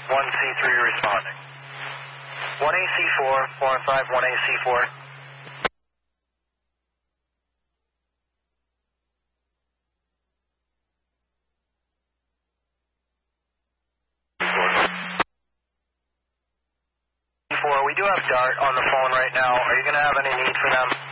1C3 responding. 1AC4, 415, 1AC4. We do have DART on the phone right now. Are you going to have any need for them?